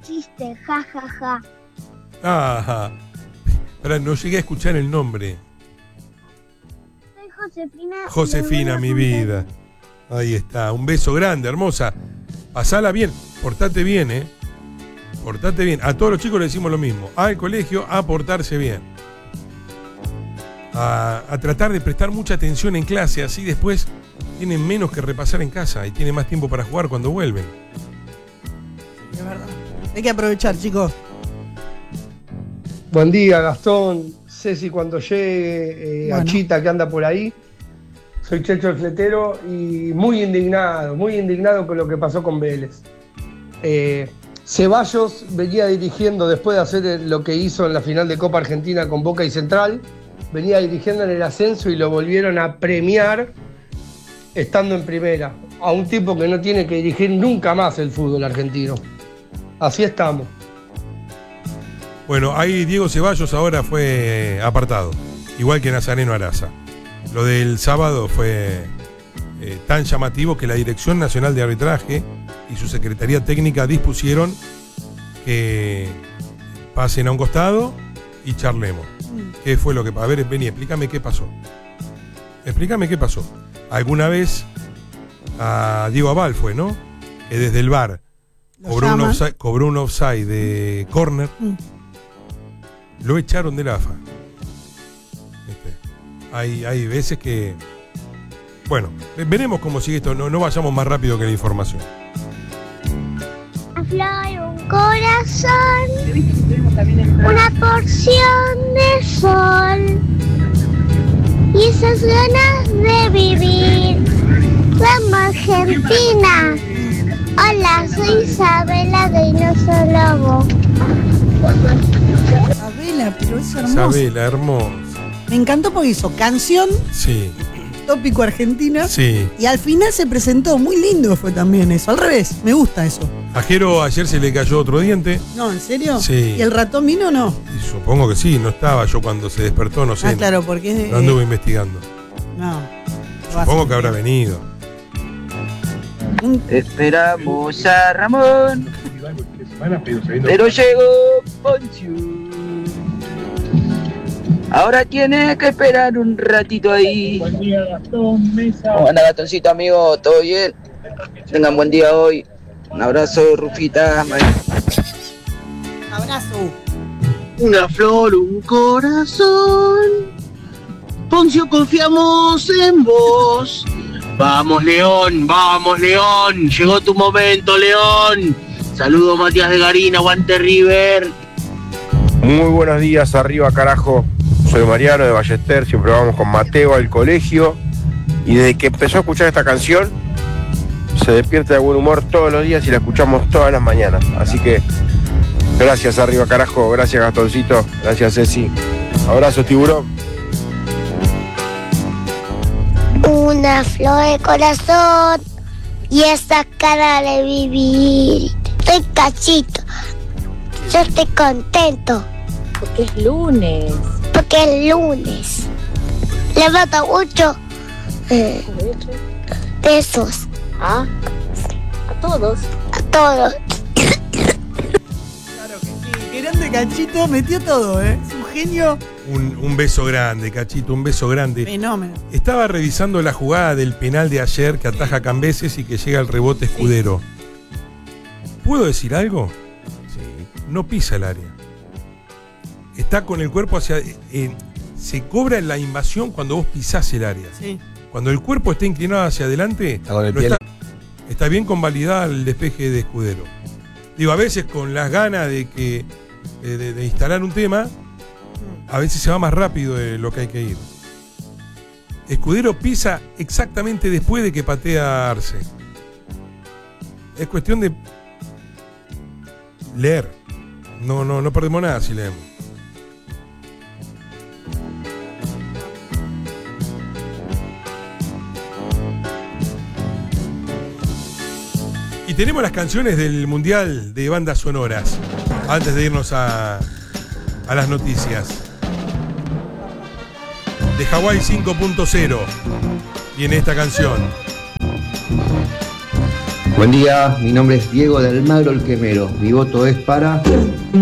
chiste, ja, ja, ja. Ajá. Pero no llegué a escuchar el nombre. Soy Josefina. Josefina, mi vida. Ahí está. Un beso grande, hermosa. Pasala bien. Portate bien, ¿eh? Portate bien. A todos los chicos le decimos lo mismo. Al colegio, a portarse bien. A tratar de prestar mucha atención en clase. Así después tienen menos que repasar en casa y tienen más tiempo para jugar cuando vuelven. Es verdad. Hay que aprovechar, chicos. Buen día, Gastón, Ceci cuando llegue, Bueno. Achita que anda por ahí. Soy Checho el Fletero y muy indignado con lo que pasó con Vélez. Ceballos venía dirigiendo después de hacer lo que hizo en la final de Copa Argentina con Boca y Central, venía dirigiendo en el ascenso y lo volvieron a premiar estando en primera, a un tipo que no tiene que dirigir nunca más el fútbol argentino. Así estamos. Bueno, ahí Diego Ceballos ahora fue apartado, igual que Nazareno Araza. Lo del sábado fue tan llamativo que la Dirección Nacional de Arbitraje y su Secretaría Técnica dispusieron que pasen a un costado y charlemos. ¿Qué fue lo que pasó? A ver, vení, explícame qué pasó. Explícame qué pasó. Alguna vez a Diego Abal fue, ¿no? Que desde el VAR cobró un offside de córner. Lo echaron de la AFA. Hay veces que... Bueno, veremos cómo sigue esto. No vayamos más rápido que la información. Una flor, un corazón, una porción de sol y esas ganas de vivir. Vamos, Argentina. Hola, soy Isabela de Hinoso Lobo. Isabela, pero es hermoso. Isabela, hermoso. Me encantó porque hizo canción, Sí, tópico argentina, sí. y al final se presentó. Muy lindo fue también eso. Al revés, me gusta eso. A Jero ayer se le cayó otro diente. No, ¿en serio? Sí. ¿Y el ratón vino o no? Y supongo que sí, no estaba yo cuando se despertó, no sé. Ah, claro, porque... No anduve investigando. No. Supongo que habrá venido. Esperamos a Ramón, pero llegó Poncio. Ahora tiene que esperar un ratito ahí. Buen día, Gastón, Mesa. ¿Cómo anda, Gastoncito, amigo? ¿Todo bien? Tengan buen día hoy. Un abrazo, Rufita. Abrazo. Una flor, un corazón. Poncio, confiamos en vos. Vamos, León, vamos, León. Llegó tu momento, León. Saludos, Matías de Garín, aguante River. Muy buenos días, arriba carajo. Soy Mariano de Ballester, siempre vamos con Mateo al colegio y desde que empezó a escuchar esta canción se despierta de buen humor todos los días y la escuchamos todas las mañanas. Así que gracias arriba carajo, gracias Gastoncito, gracias Ceci. Abrazo tiburón. Una flor de corazón y esa cara de vivir. Estoy cachito. Yo estoy contento. Porque es lunes. Porque es lunes. Le falta mucho besos Ah, a todos. a todos. Claro que sí. Qué grande Cachito, metió todo, ¿eh? Es un genio. Un beso grande, Cachito, un beso grande. Fenómeno. Estaba revisando la jugada del penal de ayer que ataja Cambeses y que llega al rebote Escudero. ¿Puedo decir algo? Sí. No pisa el área. Está con el cuerpo hacia... se cobra la invasión cuando vos pisás el área. Sí. Cuando el cuerpo está inclinado hacia adelante, está bien convalidada el despeje de Escudero. Digo, a veces con las ganas de que de instalar un tema, a veces se va más rápido de lo que hay que ir. Escudero pisa exactamente después de que patea Arce. Es cuestión de leer. No perdemos nada si leemos. Y tenemos las canciones del Mundial de bandas sonoras, antes de irnos a las noticias. De Hawái 5.0 viene esta canción. Buen día, mi nombre es Diego de Almagro el Quemero. Mi voto es para